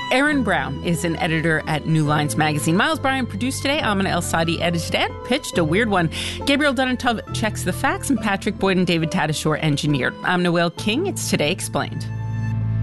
Aaron Brown is an editor at New Lines Magazine. Miles Bryan produced today. Amina El-Sadi edited and pitched a weird one. Gabriel Dunantov checks the facts, and Patrick Boyd and David Tadashore engineered. I'm Noelle King. It's Today Explained.